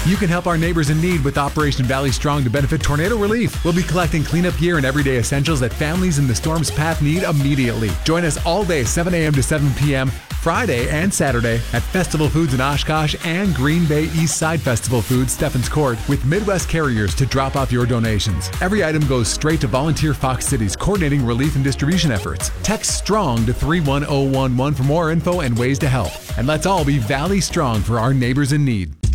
You can help our neighbors in need with Operation Valley Strong to benefit tornado relief. We'll be collecting cleanup gear and everyday essentials that families in the storm's path need immediately. Join us all day, 7 a.m. to 7 p.m., Friday and Saturday at Festival Foods in Oshkosh and Green Bay East Side Festival Foods, Stephens Court, with Midwest carriers to drop off your donations. Every item goes straight to Volunteer Fox Cities coordinating relief and distribution efforts. Text STRONG to 31011 for more info and ways to help. And let's all be Valley Strong for our neighbors in need.